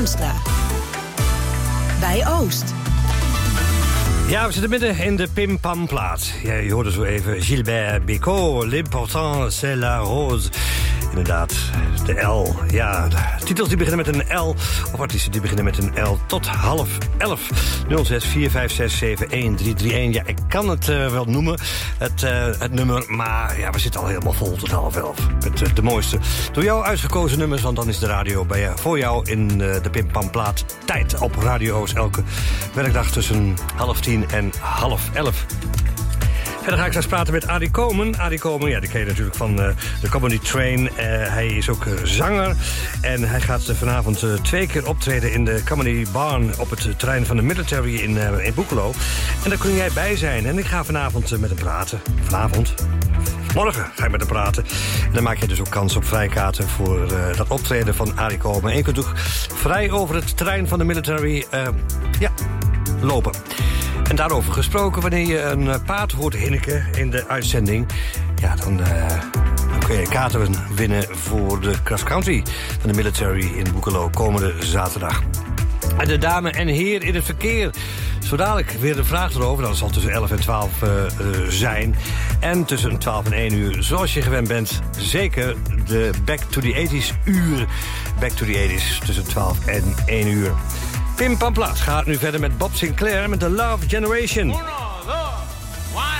Toornstra. Bij Oost. Ja, we zitten midden in de Pim-Pam-plaat. Ja, je hoorde zo even Gilbert Bécaud. L'important, c'est la rose. Inderdaad, de L. Ja, de titels die beginnen met een L. Of artiesten die beginnen met een L. Tot 10:30. 06 456 7131. Ja, ik kan het wel noemen, het nummer. Maar ja, we zitten al helemaal vol tot 10:30. Met de mooiste door jou uitgekozen nummers. Want dan is de radio voor jou in de Pim-Pam-plaat. Tijd op Radio Oost. Elke werkdag tussen 9:30 en 10:30. Verder ga ik straks praten met Arie Komen. Arie Komen, ja, die ken je natuurlijk van de Comedy Train. Hij is ook zanger. En hij gaat vanavond 2 keer optreden in de Comedy Barn op het terrein van de Military in Boekelo. En daar kun jij bij zijn. En ik ga vanavond met hem praten. Vanavond? Morgen ga ik met hem praten. En dan maak je dus ook kans op vrijkaarten voor dat optreden van Arie Komen. En je kunt ook vrij over het terrein van de Military lopen. En daarover gesproken, wanneer je een paard hoort hinniken in de uitzending, ja, dan kun je kaarten winnen voor de cross country van de Military in Boekelo komende zaterdag. En de dame en heer in het verkeer. Zo dadelijk weer de vraag erover. Dat zal tussen 11 en 12 zijn. En tussen 12 en 1 uur, zoals je gewend bent, zeker de Back to the 80s uur. Back to the 80s tussen 12 en 1 uur. Pim Pam Plaat gaat nu verder met Bob Sinclair met The Love Generation.